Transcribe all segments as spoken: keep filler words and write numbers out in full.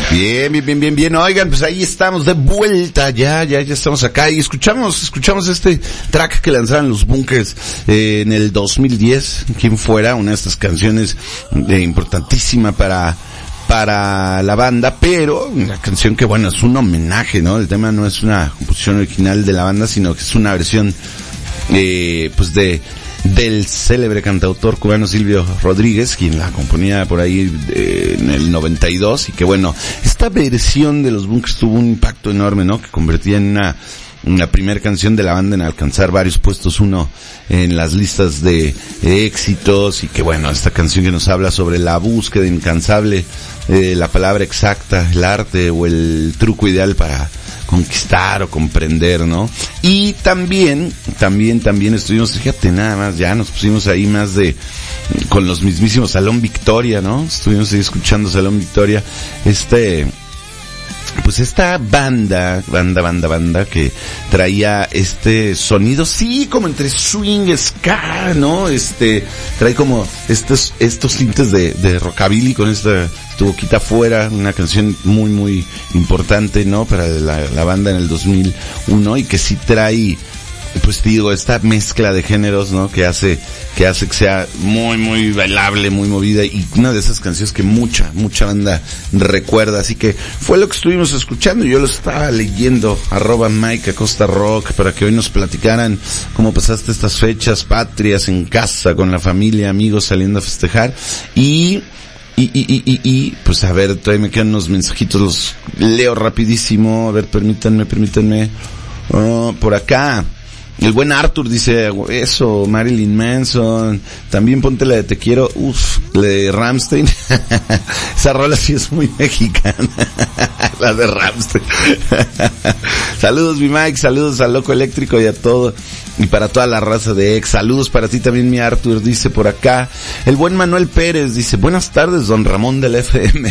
Bien, bien, bien, bien, bien. Oigan, pues ahí estamos de vuelta, ya, ya, ya estamos acá y escuchamos, escuchamos este track que lanzaron los Bunkers eh, en el dos mil diez. Quien fuera, una de estas canciones eh, importantísima para para la banda, pero una canción que, bueno, es un homenaje, ¿no? El tema no es una composición original de la banda, sino que es una versión eh, pues de del célebre cantautor cubano Silvio Rodríguez, quien la componía por ahí eh, en el noventa y dos, y que, bueno, esta versión de los Bunkers tuvo un impacto enorme, ¿no? Que convertía en una una primera canción de la banda en alcanzar varios puestos uno en las listas de, de éxitos, y que, bueno, esta canción que nos habla sobre la búsqueda incansable, eh, la palabra exacta, el arte o el truco ideal para conquistar o comprender, ¿no? Y también, también, también estuvimos, fíjate nada más, ya nos pusimos ahí más de, con los mismísimos Salón Victoria, ¿no? Estuvimos ahí escuchando Salón Victoria, este, pues esta banda, banda, banda, banda que traía este sonido, sí, como entre swing, ska, ¿no? Este, trae como estos, estos tintes de, de rockabilly con esta, tu boquita afuera, una canción muy, muy importante, ¿no? Para la, la banda en el dos mil uno, y que sí trae, pues te digo, esta mezcla de géneros, ¿no? Que hace, que hace que sea muy, muy bailable, muy movida, y una de esas canciones que mucha, mucha banda recuerda. Así que fue lo que estuvimos escuchando. Yo lo estaba leyendo, arroba Mike Acosta Rock, para que hoy nos platicaran cómo pasaste estas fechas patrias en casa, con la familia, amigos, saliendo a festejar. Y, Y, y, y, y, y, pues a ver, todavía me quedan unos mensajitos, los leo rapidísimo. A ver, permítanme, permítanme. Oh, por acá. El buen Arthur dice, eso, Marilyn Manson. También ponte la de Te Quiero, uff, la de Rammstein. Esa rola sí es muy mexicana. La de Rammstein. Saludos, mi Mike, saludos al Loco Eléctrico y a todo. Y para toda la raza de ex, saludos para ti también, mi Arthur, dice por acá. El buen Manuel Pérez dice, buenas tardes, don Ramón del F M.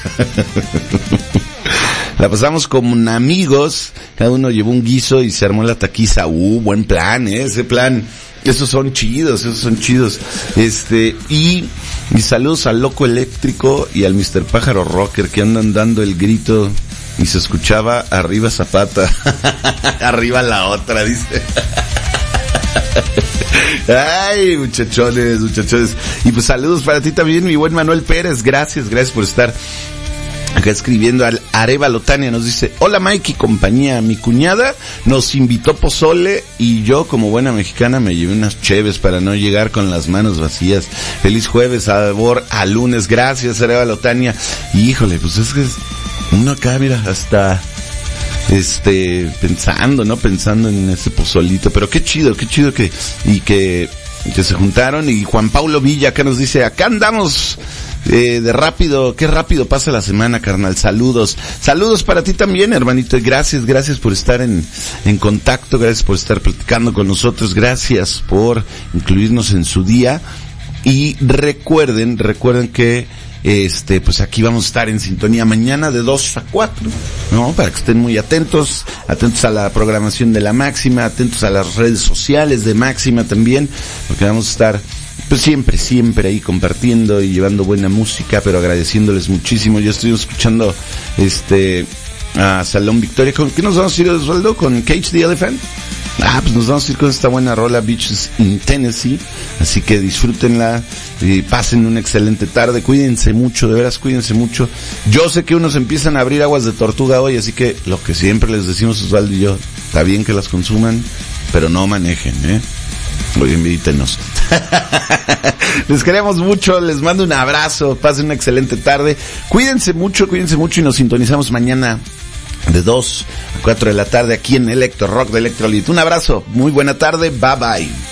La pasamos como amigos, cada uno llevó un guiso y se armó la taquiza. Uh, buen plan, ¿eh? Ese plan, esos son chidos, esos son chidos. Este, y mis saludos al Loco Eléctrico y al mister Pájaro Rocker, que andan dando el grito y se escuchaba arriba Zapata, arriba la otra, dice. Ay, muchachones, muchachones. Y pues saludos para ti también, mi buen Manuel Pérez. Gracias, gracias por estar acá escribiendo. Al Arevalo Tania nos dice, hola Mike y compañía, mi cuñada nos invitó pozole y yo, como buena mexicana, me llevé unas cheves para no llegar con las manos vacías. Feliz jueves, sabor a lunes. Gracias, Arevalo Tania. Y híjole, pues es que uno acá, mira, hasta este pensando, ¿no? Pensando en ese pozolito, pero qué chido, qué chido que y que que se juntaron. Y Juan Paulo Villa acá nos dice, acá andamos eh, de rápido, qué rápido pasa la semana, carnal. Saludos, saludos para ti también, hermanito. Gracias, gracias por estar en en contacto, gracias por estar platicando con nosotros, gracias por incluirnos en su día. Y recuerden, recuerden que Este, pues aquí vamos a estar en sintonía mañana de dos a cuatro, ¿no? Para que estén muy atentos, atentos a la programación de La Máxima, atentos a las redes sociales de Máxima también, porque vamos a estar, pues siempre, siempre ahí compartiendo y llevando buena música, pero agradeciéndoles muchísimo. Yo estoy escuchando, este, a Salón Victoria. ¿Con qué nos vamos a ir, Osvaldo? ¿Con Cage the Elephant? Ah, pues nos vamos a ir con esta buena rola, Beaches in Tennessee. Así que disfrútenla y pasen una excelente tarde. Cuídense mucho, de veras, cuídense mucho. Yo sé que unos empiezan a abrir aguas de tortuga hoy, así que lo que siempre les decimos Osvaldo y yo, está bien que las consuman, pero no manejen, ¿eh? Oye, invítenos. Les queremos mucho, les mando un abrazo, pasen una excelente tarde. Cuídense mucho, cuídense mucho y nos sintonizamos mañana de dos a cuatro de la tarde aquí en Electro Rock de Electrolit. Un abrazo, muy buena tarde, bye bye.